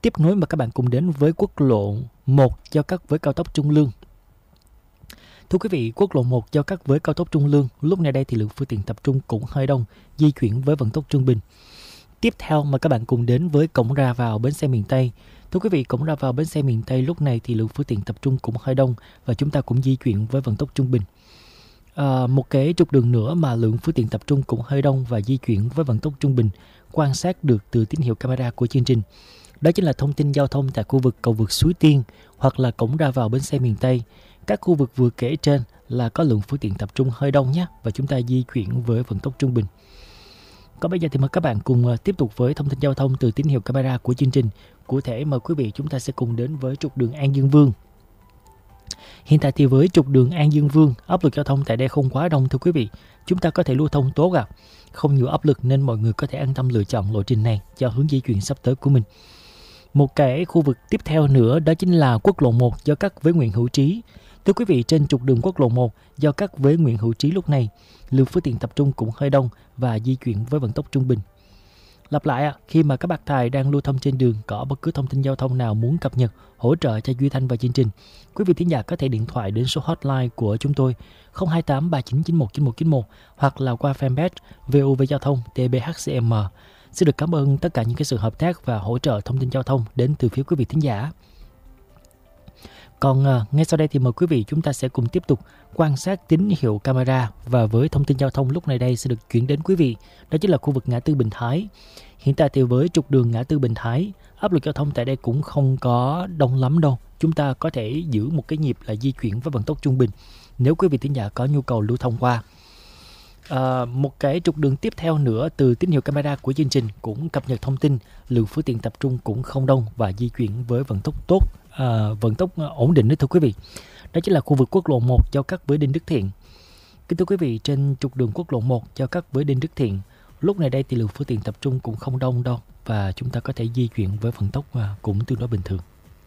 tiếp nối mà các bạn cùng đến với quốc lộ 1 giao cắt với cao tốc Trung Lương. Thưa quý vị, quốc lộ 1 giao cắt với cao tốc Trung Lương, lúc này đây thì lượng phương tiện tập trung cũng hơi đông, di chuyển với vận tốc trung bình. Tiếp theo mà các bạn cùng đến với cổng ra vào bến xe miền Tây. Thưa quý vị, cổng ra vào bến xe miền Tây lúc này thì lượng phương tiện tập trung cũng hơi đông và chúng ta cũng di chuyển với vận tốc trung bình. Một cái trục đường nữa mà lượng phương tiện tập trung cũng hơi đông và di chuyển với vận tốc trung bình quan sát được từ tín hiệu camera của chương trình. Đó chính là thông tin giao thông tại khu vực cầu vượt Suối Tiên hoặc là cổng ra vào bến xe miền Tây. Các khu vực vừa kể trên là có lượng phương tiện tập trung hơi đông nhé, và chúng ta di chuyển với vận tốc trung bình. Còn bây giờ thì mời các bạn cùng tiếp tục với thông tin giao thông từ tín hiệu camera của chương trình. Cụ thể mời quý vị chúng ta sẽ cùng đến với trục đường An Dương Vương. Hiện tại thì với trục đường An Dương Vương, áp lực giao thông tại đây không quá đông thưa quý vị. Chúng ta có thể lưu thông tốt không nhiều áp lực nên mọi người có thể an tâm lựa chọn lộ trình này cho hướng di chuyển sắp tới của mình. Một cái khu vực tiếp theo nữa đó chính là quốc lộ 1 giao cắt với Nguyễn Hữu Trí. Thưa quý vị, trên trục đường quốc lộ 1 giao cắt với Nguyễn Hữu Trí lúc này, lượng phương tiện tập trung cũng hơi đông và di chuyển với vận tốc trung bình. Lặp lại, khi mà các bác tài đang lưu thông trên đường có bất cứ thông tin giao thông nào muốn cập nhật, hỗ trợ cho Duy Thanh và chương trình, quý vị thính giả có thể điện thoại đến số hotline của chúng tôi 028 3991 9191 hoặc là qua fanpage VOV Giao thông TBHCM. Xin được cảm ơn tất cả những cái sự hợp tác và hỗ trợ thông tin giao thông đến từ phía quý vị thính giả. Còn ngay sau đây thì mời quý vị chúng ta sẽ cùng tiếp tục quan sát tín hiệu camera, và với thông tin giao thông lúc này đây sẽ được chuyển đến quý vị. Đó chính là khu vực ngã tư Bình Thái. Hiện tại thì với trục đường ngã tư Bình Thái, áp lực giao thông tại đây cũng không có đông lắm đâu. Chúng ta có thể giữ một cái nhịp là di chuyển với vận tốc trung bình nếu quý vị thính giả có nhu cầu lưu thông qua. Một cái trục đường tiếp theo nữa từ tín hiệu camera của chương trình cũng cập nhật thông tin lượng phương tiện tập trung cũng không đông và di chuyển với vận tốc tốt, vận tốc ổn định đó thưa quý vị. Đó chính là khu vực quốc lộ 1 giao cắt với Đinh Đức Thiện. Kính thưa quý vị, trên trục đường quốc lộ 1 giao cắt với Đinh Đức Thiện, lúc này đây thì lượng phương tiện tập trung cũng không đông đâu và chúng ta có thể di chuyển với vận tốc cũng tương đối bình thường.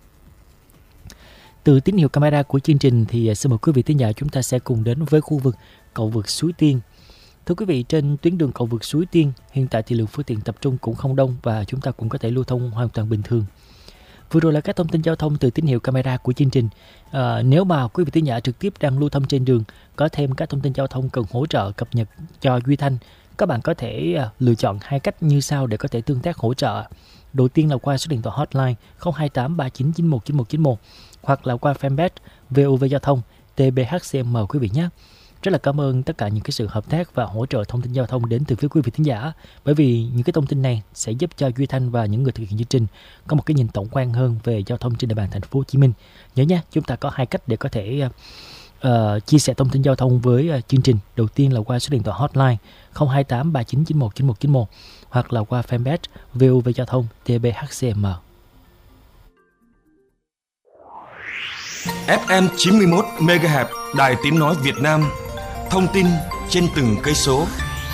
Từ tín hiệu camera của chương trình thì xin mời quý vị thính giả chúng ta sẽ cùng đến với khu vực cầu vượt Suối Tiên. Thưa quý vị, trên tuyến đường cầu vượt Suối Tiên, hiện tại thì lượng phương tiện tập trung cũng không đông và chúng ta cũng có thể lưu thông hoàn toàn bình thường. Vừa rồi là các thông tin giao thông từ tín hiệu camera của chương trình. Nếu mà quý vị thính giả trực tiếp đang lưu thông trên đường, có thêm các thông tin giao thông cần hỗ trợ cập nhật cho Duy Thanh, các bạn có thể lựa chọn hai cách như sau để có thể tương tác hỗ trợ. Đầu tiên là qua số điện thoại hotline 028 3991 9191 hoặc là qua fanpage VOV Giao thông TBHCM quý vị nhé. Rất là cảm ơn tất cả những cái sự hợp tác và hỗ trợ thông tin giao thông đến từ phía quý vị thính giả, bởi vì những cái thông tin này sẽ giúp cho Duy Thanh và những người thực hiện chương trình có một cái nhìn tổng quan hơn về giao thông trên địa bàn thành phố Hồ Chí Minh. Nhớ nha, chúng ta có hai cách để có thể chia sẻ thông tin giao thông với chương trình. Đầu tiên là qua số điện thoại hotline 028 3991 9191 hoặc là qua fanpage VOV Giao thông TBHCM. FM 91 MHz Đài Tiếng nói Việt Nam. Thông tin trên từng cây số.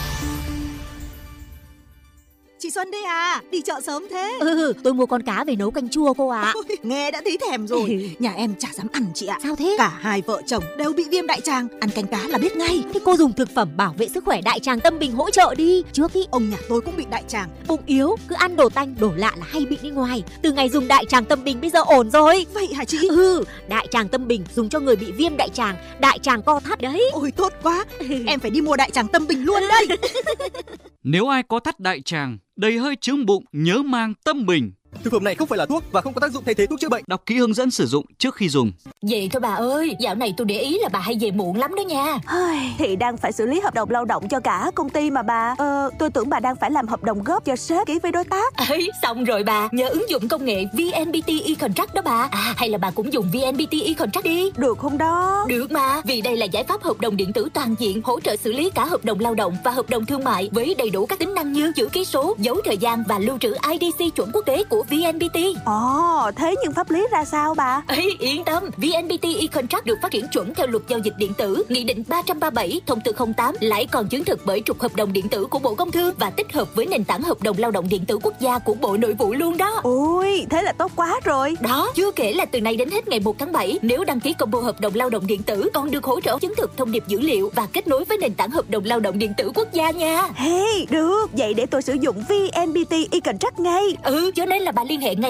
Chị Xuân đây à, đi chợ sớm thế? Tôi mua con cá về nấu canh chua cô ạ. Ôi, nghe đã thấy thèm rồi. Nhà em chả dám ăn chị ạ. Sao thế? Cả hai vợ chồng đều bị viêm đại tràng, ăn canh cá là biết ngay. Thế cô dùng thực phẩm bảo vệ sức khỏe đại tràng Tâm Bình hỗ trợ đi. Trước ý ông nhà tôi cũng bị đại tràng. Bụng yếu, cứ ăn đồ tanh, đồ lạ là hay bị đi ngoài. Từ ngày dùng đại tràng Tâm Bình bây giờ ổn rồi. Vậy hả chị? Đại tràng Tâm Bình dùng cho người bị viêm đại tràng co thắt đấy. Ôi tốt quá, em phải đi mua đại tràng Tâm Bình luôn đây. Nếu ai có thắt đại tràng, đầy hơi chướng bụng, nhớ mang Tâm Bình. Thực phẩm này không phải là thuốc và không có tác dụng thay thế thuốc chữa bệnh. Đọc kỹ hướng dẫn sử dụng trước khi dùng. Vậy thôi bà ơi, dạo này tôi để ý là bà hay về muộn lắm đó nha. Thì đang phải xử lý hợp đồng lao động cho cả công ty mà bà. Tôi tưởng bà đang phải làm hợp đồng góp cho sếp ký với đối tác. Xong rồi bà, nhờ ứng dụng công nghệ VNPT e-contract đó bà. Hay là bà cũng dùng VNPT e-contract đi. Được không đó? Được mà, vì đây là giải pháp hợp đồng điện tử toàn diện, hỗ trợ xử lý cả hợp đồng lao động và hợp đồng thương mại với đầy đủ các tính năng như chữ ký số, dấu thời gian và lưu trữ IDC chuẩn quốc tế của VNPT. Thế nhưng pháp lý ra sao bà? Yên tâm, VNPT e-contract được phát triển chuẩn theo luật giao dịch điện tử, Nghị định 337, Thông tư 08, lại còn chứng thực bởi trục hợp đồng điện tử của Bộ Công Thương và tích hợp với nền tảng hợp đồng lao động điện tử quốc gia của Bộ Nội vụ luôn đó. Ôi, thế là tốt quá rồi. Đó, chưa kể là từ nay đến hết ngày 1 tháng 7, nếu đăng ký combo hợp đồng lao động điện tử còn được hỗ trợ chứng thực thông điệp dữ liệu và kết nối với nền tảng hợp đồng lao động điện tử quốc gia nha. Được, vậy để tôi sử dụng VNPT e-contract ngay. Cho nên là bà liên hệ ngay